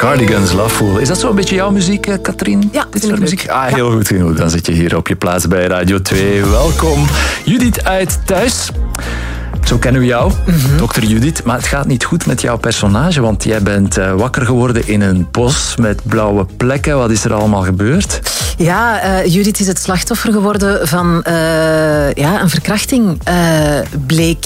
Cardigans, Loveful. Is dat zo'n beetje jouw muziek, Katrien? Ja, dit soort muziek. Heel goed genoeg. Dan zit je hier op je plaats bij Radio 2. Welkom. Judith uit Thuis. Zo kennen we jou, dokter Judith. Maar het gaat niet goed met jouw personage, want jij bent wakker geworden in een bos met blauwe plekken. Wat is er allemaal gebeurd? Ja, Judith is het slachtoffer geworden van een verkrachting, bleek.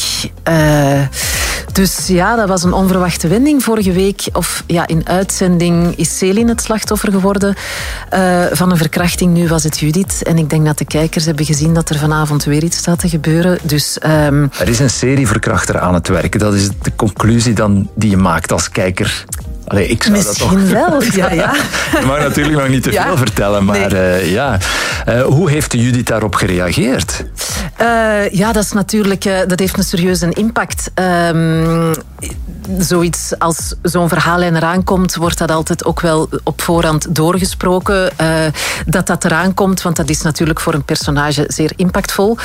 Dus ja, dat was een onverwachte wending. Vorige week, in uitzending, is Céline het slachtoffer geworden van een verkrachting. Nu was het Judith. En ik denk dat de kijkers hebben gezien dat er vanavond weer iets staat te gebeuren. Dus, er is een serieverkrachter aan het werken. Dat is de conclusie dan die je maakt als kijker. Allee, ik zou misschien dat toch... wel, ja. Je mag natuurlijk nog niet te veel vertellen, maar hoe heeft Judith daarop gereageerd? Dat is natuurlijk, dat heeft een serieuze impact. Zoiets als zo'n verhaallijn eraan komt, wordt dat altijd ook wel op voorhand doorgesproken. Dat eraan komt, want dat is natuurlijk voor een personage zeer impactvol.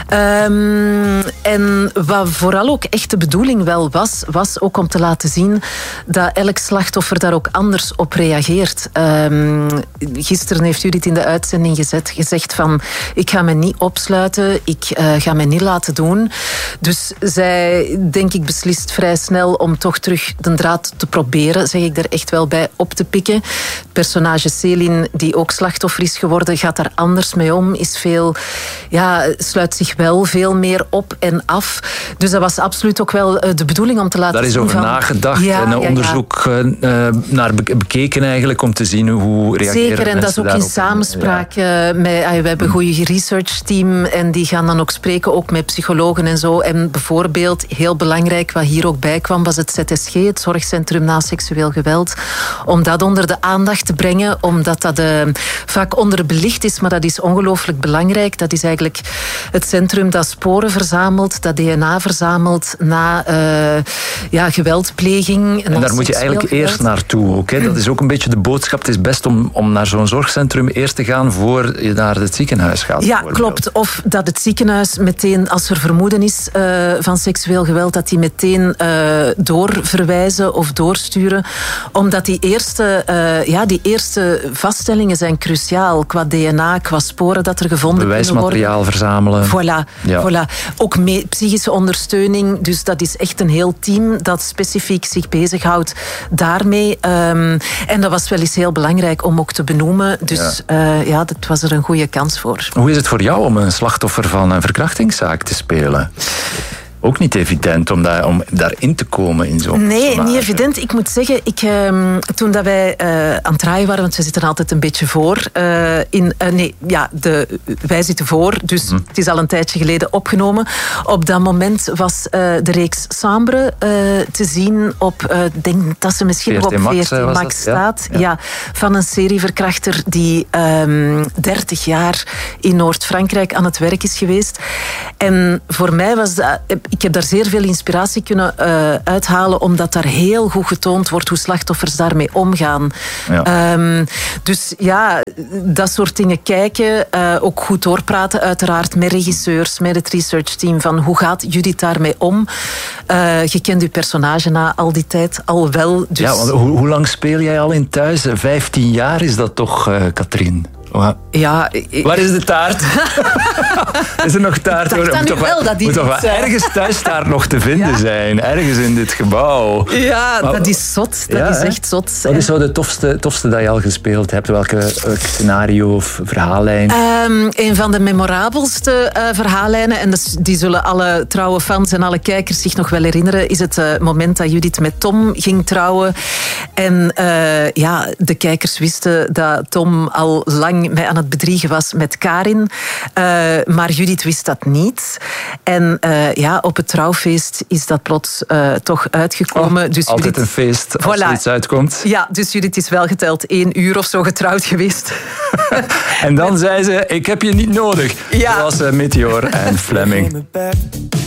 En wat vooral ook echt de bedoeling wel was ook om te laten zien dat elk slachtoffer daar ook anders op reageert. Gisteren heeft Judith in de uitzending gezegd van ik ga me niet opsluiten, ik ga me niet laten doen. Dus zij, denk ik, beslist vrij snel om toch terug de draad te proberen, zeg ik er echt wel bij, op te pikken. Het personage Céline, die ook slachtoffer is geworden, gaat daar anders mee om, sluit zich wel veel meer op en af. Dus dat was absoluut ook wel de bedoeling om te laten zien. Daar is over nagedacht en een onderzoek naar bekeken eigenlijk, om te zien hoe reageren Zeker, en dat is ook in samenspraak met... We hebben een goede researchteam en die gaan dan ook spreken, ook met psychologen en zo. En bijvoorbeeld, heel belangrijk, wat hier ook bij kwam, was het ZSG, het Zorgcentrum na seksueel geweld. Om dat onder de aandacht te brengen, omdat dat vaak onderbelicht is, maar dat is ongelooflijk belangrijk. Dat is eigenlijk het centrum dat sporen verzamelt, dat DNA verzamelt na geweldpleging. En daar moet je eigenlijk eerst naartoe ook. Hè? Dat is ook een beetje de boodschap. Het is best om naar zo'n zorgcentrum eerst te gaan voor je naar het ziekenhuis gaat. Ja, klopt. Of dat het ziekenhuis meteen, als er vermoeden is van seksueel geweld, dat die meteen doorverwijzen of doorsturen. Omdat die eerste vaststellingen zijn cruciaal. Qua DNA, qua sporen dat er gevonden kunnen worden. Bewijsmateriaal verzamelen. Voilà. Ook psychische ondersteuning. Dus dat is echt een heel team dat specifiek zich bezighoudt daarmee. En dat was wel eens heel belangrijk om ook te benoemen. Dus dat was er een goede kans voor. Hoe is het voor jou om een slachtoffer van een verkrachtingszaak te spelen? Ook niet evident om daarin te komen in zo'n Nee, personage. niet evident. Ik moet zeggen, toen dat wij aan het draaien waren, want we zitten altijd een beetje voor. Wij zitten voor, dus het is al een tijdje geleden opgenomen. Op dat moment was de reeks Sambre te zien op, ik denk dat ze misschien nog op VRT Max staat. Ja, van een serieverkrachter die 30 jaar in Noord-Frankrijk aan het werk is geweest. En voor mij was dat... Ik heb daar zeer veel inspiratie kunnen uithalen, omdat daar heel goed getoond wordt hoe slachtoffers daarmee omgaan. Ja. Dus dat soort dingen kijken. Ook goed doorpraten, uiteraard, met regisseurs, met het researchteam, van hoe gaat Judith daarmee om? Je kent uw personage na al die tijd al wel. Dus... Ja, want hoe lang speel jij al in Thuis? 15 jaar is dat toch, Katrien? Ja, waar is de taart? Is er nog taart? Moet toch wel ergens thuistaart nog te vinden zijn. Ergens in dit gebouw. Ja, dat is zot. Dat is echt zot. Wat is zo de tofste dat je al gespeeld hebt? Welke scenario of verhaallijn? Een van de memorabelste verhaallijnen, en die zullen alle trouwe fans en alle kijkers zich nog wel herinneren, is het moment dat Judith met Tom ging trouwen. En de kijkers wisten dat Tom al lang mij aan het bedriegen was met Karin. Maar Judith wist dat niet. En op het trouwfeest is dat plots toch uitgekomen. Dus altijd Judith, een feest als er iets uitkomt. Ja, dus Judith is wel geteld 1 uur of zo getrouwd geweest. En dan zei ze, ik heb je niet nodig. Zoals Meteor en Fleming.